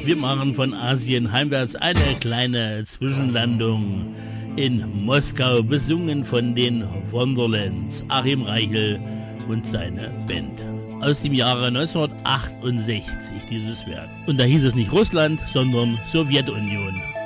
Wir machen von Asien heimwärts eine kleine Zwischenlandung in Moskau, besungen von den Wonderlands, Achim Reichel und seine Band. Aus dem Jahre 1968 dieses Werk. Und da hieß es nicht Russland, sondern Sowjetunion.